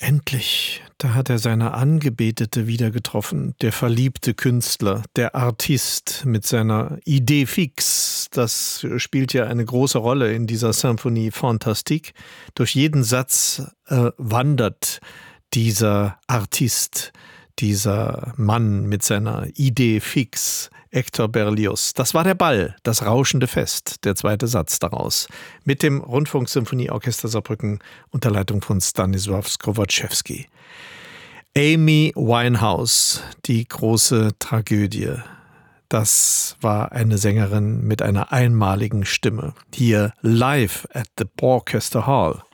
Endlich, da hat er seine Angebetete wieder getroffen, der verliebte Künstler, der Artist mit seiner Idee fix. Das spielt ja eine große Rolle in dieser Symphonie Fantastique. Durch jeden Satz wandert dieser Artist, dieser Mann mit seiner Idee fix, Hector Berlioz. Das war der Ball, das rauschende Fest, der zweite Satz daraus. Mit dem Rundfunksymphonieorchester Saarbrücken unter Leitung von Stanisław Skowatschewski. Amy Winehouse, die große Tragödie. Das war eine Sängerin mit einer einmaligen Stimme. Hier live at the Porchester Hall.